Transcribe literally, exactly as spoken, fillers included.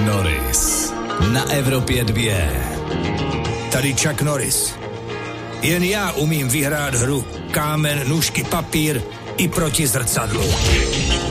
Norris na Evropě dvě. Tady Chuck Norris. Jen já umím vyhrát hru kámen, nůžky, papír i proti zrcadlu.